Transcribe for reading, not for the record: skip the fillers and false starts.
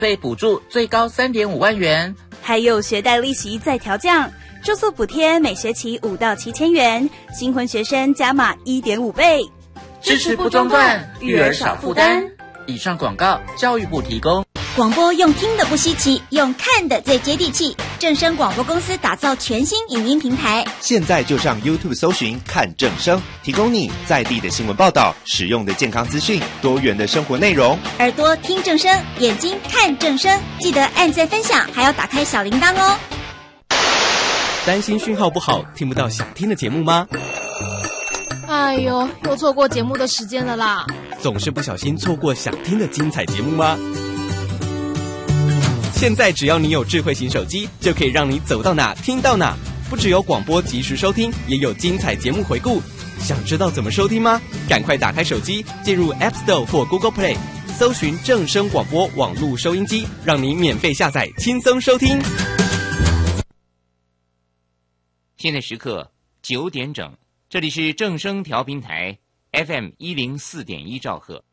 被补助最高3.5万元， 还有学贷利息再调降，住宿补贴每学期5到7千元，新婚学生加码1.5倍， 支持不中断，育儿少负担。以上广告，教育部提供。 广播用听的不稀奇，用看的最接地气。正声广播公司打造全新影音平台， 现在就上 YouTube 搜寻看正声，提供你在地的新闻报道、实用的健康资讯、多元的生活内容。 耳朵听正声，眼睛看正声，记得按赞分享，还要打开小铃铛哦。 担心讯号不好，听不到想听的节目吗？ 哎呦，又错过节目的时间了啦！ 总是不小心错过想听的精彩节目吗？现在只要你有智慧型手机，就可以让你走到哪听到哪。不只有广播及时收听，也有精彩节目回顾。想知道怎么收听吗？赶快打开手机，进入 App Store 或 Google Play， 搜寻正声广播网络收音机，让你免费下载，轻松收听。 现在时刻9点整，这里是正声调频台 FM104.1兆赫。